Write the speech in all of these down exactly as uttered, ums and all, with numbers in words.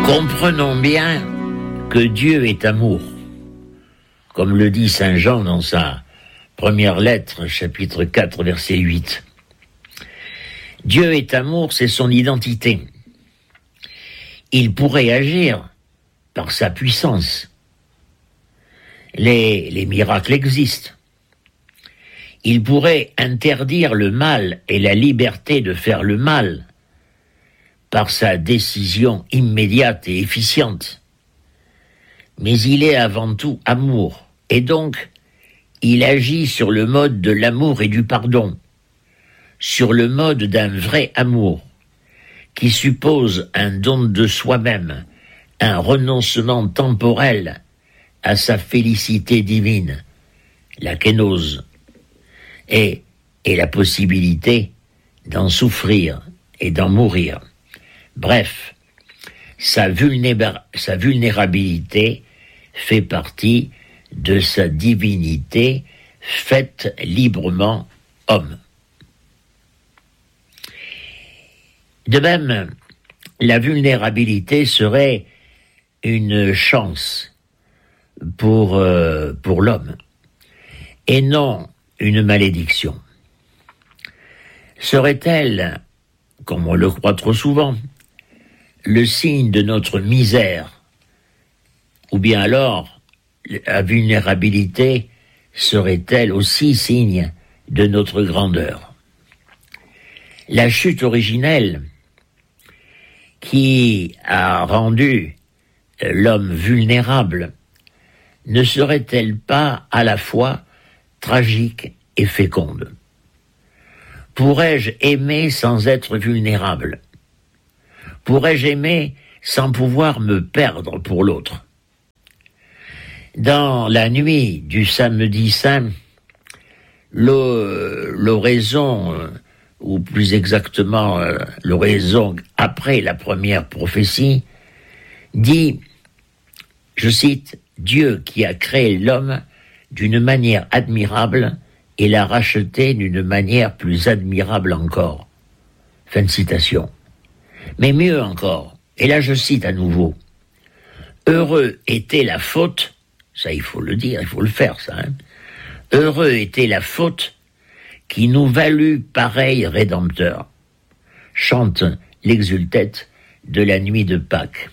Comprenons bien que Dieu est amour, comme le dit saint Jean dans sa première lettre, chapitre quatre, verset huit. Dieu est amour, c'est son identité. Il pourrait agir par sa puissance. Les, les miracles existent. Il pourrait interdire le mal et la liberté de faire le mal par sa décision immédiate et efficiente. Mais il est avant tout amour, et donc il agit sur le mode de l'amour et du pardon, sur le mode d'un vrai amour, qui suppose un don de soi-même, un renoncement temporel à sa félicité divine, la kénose, et, et la possibilité d'en souffrir et d'en mourir. Bref, sa, vulnéra- sa vulnérabilité fait partie de sa divinité faite librement homme. De même, la vulnérabilité serait une chance pour, euh, pour l'homme, et non une malédiction. Serait-elle, comme on le croit trop souvent, le signe de notre misère, ou bien alors la vulnérabilité serait-elle aussi signe de notre grandeur? La chute originelle qui a rendu l'homme vulnérable ne serait-elle pas à la fois tragique et féconde? Pourrais-je aimer sans être vulnérable? Pourrais-je aimer sans pouvoir me perdre pour l'autre? Dans la nuit du samedi saint, l'oraison, ou plus exactement l'oraison après la première prophétie, dit, je cite, « Dieu qui a créé l'homme d'une manière admirable et l'a racheté d'une manière plus admirable encore. » Fin de citation. Mais mieux encore, et là je cite à nouveau, « Heureux était la faute », ça il faut le dire, il faut le faire ça, hein, « Heureux était la faute qui nous valut pareil rédempteur », chante l'exultète de la nuit de Pâques.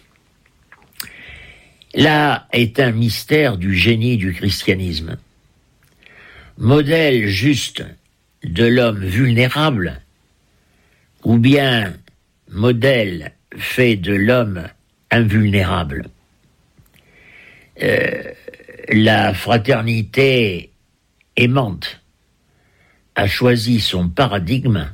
Là est un mystère du génie du christianisme. Modèle juste de l'homme vulnérable, ou bien modèle fait de l'homme invulnérable. Euh, la fraternité aimante a choisi son paradigme.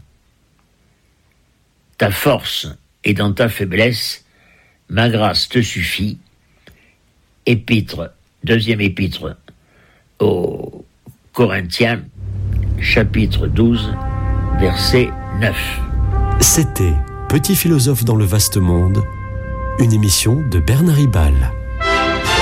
Ta force est dans ta faiblesse, ma grâce te suffit. Épître, deuxième épître aux Corinthiens, chapitre douze, verset neuf. C'était Petit philosophe dans le vaste monde, une émission de Bernard Ribal.